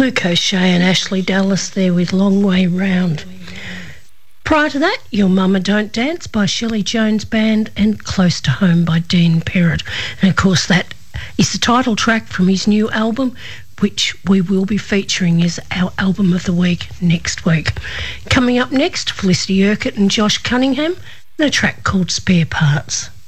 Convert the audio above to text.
Luke O'Shea and Ashley Dallas there with Long Way Round. Prior to that, Your Mama Don't Dance by Shelley Jones Band and Close to Home by Dean Perrott. And of course that is the title track from his new album, which we will be featuring as our album of the week next week. Coming up next, Felicity Urquhart and Josh Cunningham and a track called Spare Parts.